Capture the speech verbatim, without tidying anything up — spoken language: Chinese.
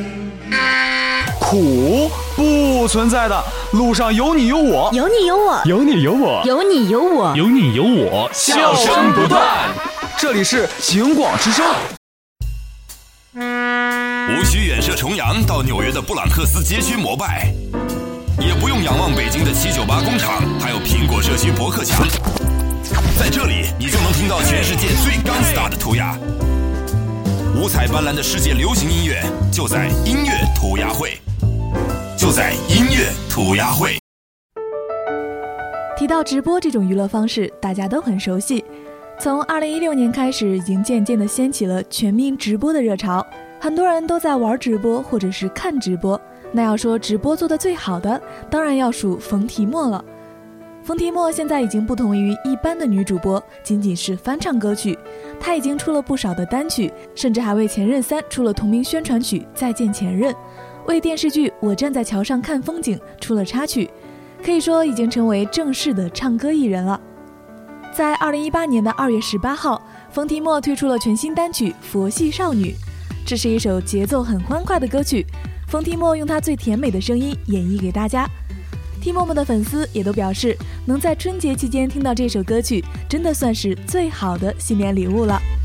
苦不存在的，路上有你有我， 有你有我， 有你有我， 有你有我， 有你有我， 笑声不断。这里是警广之声。 无需远涉重洋到纽约的布朗克斯街区膜拜，也不用仰望北京的七九八工厂，还有苹果社区博客墙。在这里，你就能听到全世界最钢 star 的涂鸦。五彩斑斓的世界流行音乐，就在音乐涂鸦会，就在音乐涂鸦会。 提到直播这种娱乐方式，大家都很熟悉。从二零一六年开始，已经渐渐地掀起了全民直播的热潮，很多人都在玩直播或者是看直播。那要说直播做得最好的，当然要数冯提莫了。冯提莫现在已经不同于一般的女主播，仅仅是翻唱歌曲，她已经出了不少的单曲，甚至还为《前任三》出了同名宣传曲《再见前任》，为电视剧《我站在桥上看风景》出了插曲，可以说已经成为正式的唱歌艺人了。在二零一八年的二月十八号，冯提莫推出了全新单曲《佛系少女》，这是一首节奏很欢快的歌曲，冯提莫用她最甜美的声音演绎给大家。提莫们的粉丝也都表示，能在春节期间听到这首歌曲，真的算是最好的新年礼物了。